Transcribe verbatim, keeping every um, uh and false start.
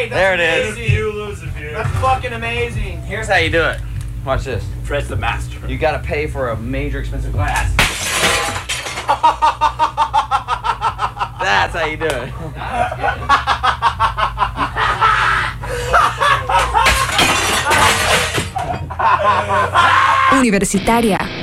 great. That's there it amazing. is. You lose a few. That's fucking amazing. Here's how you do it. Watch this. Fred's the master. You gotta pay for a major expensive glass. That's how you do it. Universitaria.